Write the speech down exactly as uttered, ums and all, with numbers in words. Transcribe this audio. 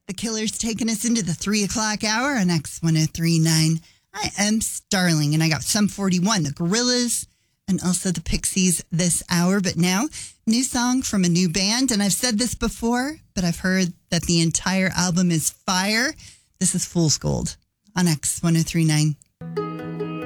The Killers taking us into the three o'clock hour on X one oh three point nine. I am Starling, and I got Sum forty-one, the Gorillaz, and also the Pixies this hour. But now, new song from a new band, and I've said this before, but I've heard that the entire album is fire. This is Fool's Gold on X one oh three point nine.